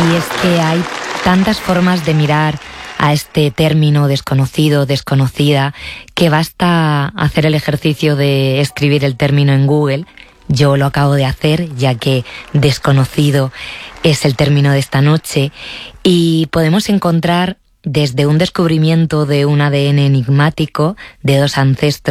Y es que hay tantas formas de mirar a este término desconocido, desconocida, que basta hacer el ejercicio de escribir el término en Google. Yo lo acabo de hacer, ya que desconocido es el término de esta noche, y podemos encontrar desde un descubrimiento de un ADN enigmático de dos ancestros